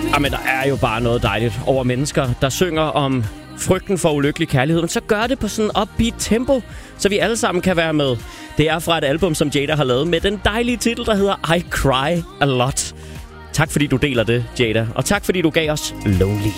Jamen, der er jo bare noget dejligt over mennesker, der synger om frygten for ulykkelig kærlighed, men så gør det på sådan en upbeat tempo, så vi alle sammen kan være med. Det er fra et album, som Jada har lavet med den dejlige titel, der hedder I Cry A Lot. Tak fordi du deler det, Jada, og tak fordi du gav os Lonely.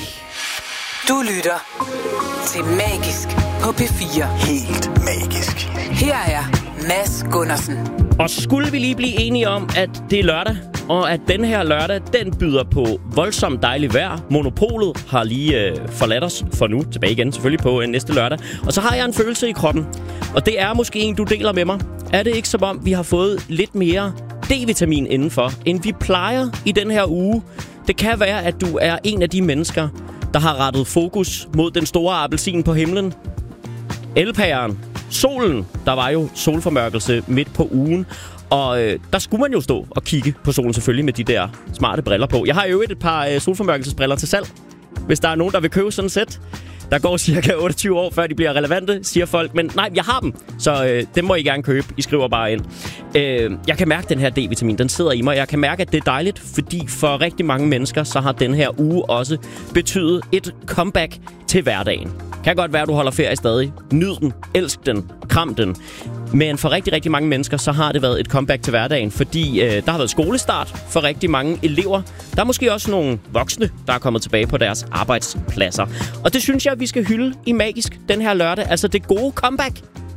Du lytter til Magisk på P4. Helt magisk. Her er Mads Gundersen. Og skulle vi lige blive enige om, at det er lørdag, og at den her lørdag, den byder på voldsomt dejligt vejr. Monopolet har lige forladt os for nu, tilbage igen selvfølgelig på næste lørdag. Og så har jeg en følelse i kroppen, og det er måske en, du deler med mig. Er det ikke som om, vi har fået lidt mere D-vitamin indenfor, end vi plejer i den her uge? Det kan være, at du er en af de mennesker, der har rettet fokus mod den store appelsin på himlen. Elpæren. Solen. Der var jo solformørkelse midt på ugen. Og der skulle man jo stå og kigge på solen selvfølgelig med de der smarte briller på. Jeg har jo et par solformørkelsesbriller til salg. Hvis der er nogen, der vil købe sådan et sæt. Der går cirka 28 år, før de bliver relevante, siger folk. Men nej, jeg har dem, så det må I gerne købe. I skriver bare ind. Jeg kan mærke, at den her D-vitamin, den sidder i mig. Jeg kan mærke, at det er dejligt, fordi for rigtig mange mennesker, så har den her uge også betydet et comeback til hverdagen. Kan godt være, at du holder ferie stadig. Nyd den, elsk den, kram den. Men for rigtig, rigtig mange mennesker, så har det været et comeback til hverdagen, fordi der har været skolestart for rigtig mange elever. Der er måske også nogle voksne, der er kommet tilbage på deres arbejdspladser. Og det synes jeg, vi skal hylde i Magisk den her lørdag. Altså det gode comeback.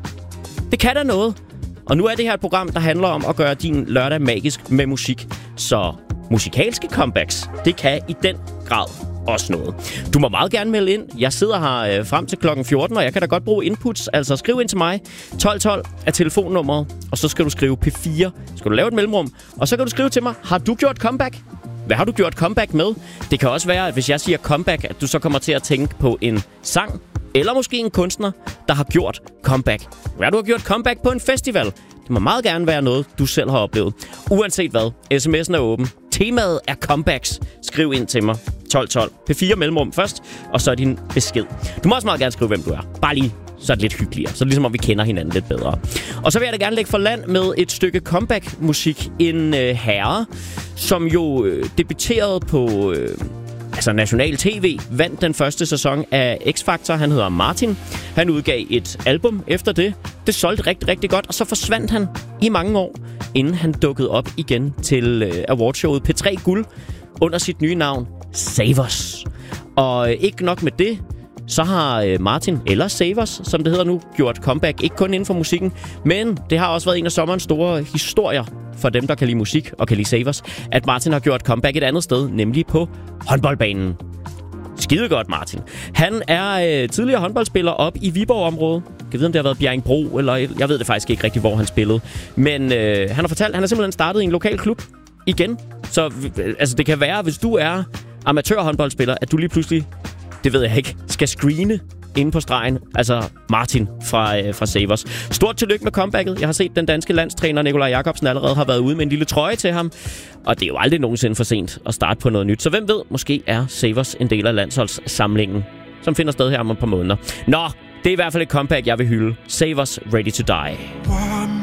Det kan da noget. Og nu er det her et program, der handler om at gøre din lørdag magisk med musik. Så musikalske comebacks, det kan i den grad også noget. Du må meget gerne melde ind. Jeg sidder her frem til klokken 14, og jeg kan da godt bruge inputs. Altså skriv ind til mig. 1212 er telefonnummeret, og så skal du skrive P4. Skal du lave et mellemrum, og så kan du skrive til mig, har du gjort comeback? Hvad har du gjort comeback med? Det kan også være, at hvis jeg siger comeback, at du så kommer til at tænke på en sang, eller måske en kunstner, der har gjort comeback. Hvad du har gjort comeback på en festival? Det må meget gerne være noget, du selv har oplevet. Uanset hvad, sms'en er åben. Temaet er comebacks. Skriv ind til mig. 1212. P4 mellemrum først, og så din besked. Du må også meget gerne skrive, hvem du er. Bare lige, så er det lidt hyggeligere. Så er det ligesom, om vi kender hinanden lidt bedre. Og så vil jeg da gerne lægge for land med et stykke comeback-musik. En herre, som jo debuterede på national tv, vandt den første sæson af X-Factor. Han hedder Martin. Han udgav et album efter det. Det solgte rigtig, rigtig godt, og så forsvandt han i mange år, inden han dukkede op igen til awardshowet P3 Guld under sit nye navn, Savers. Og ikke nok med det, så har Martin, eller Savers, som det hedder nu, gjort comeback. Ikke kun inden for musikken, men det har også været en af sommerens store historier for dem, der kan lide musik og kan lide Savers, at Martin har gjort comeback et andet sted, nemlig på håndboldbanen. Skide godt, Martin. Han er tidligere håndboldspiller op i Viborg-området. Jeg ved, om det har været Bjerringbro, eller jeg ved det faktisk ikke rigtig, hvor han spillede. Men han har fortalt, at han har simpelthen startet i en lokal klub igen. Så altså, det kan være, hvis du er amatørhåndboldspiller, at du lige pludselig, det ved jeg ikke, skal screene inde på stregen. Altså Martin fra Savers. Stort tillykke med comebacket. Jeg har set den danske landstræner Nikolaj Jakobsen allerede har været ude med en lille trøje til ham. Og det er jo aldrig nogensinde for sent at starte på noget nyt. Så hvem ved, måske er Savers en del af landsholdssamlingen, som finder sted her om et par måneder. Nå, det er i hvert fald et comeback, jeg vil hylde. Savers, Ready to Die.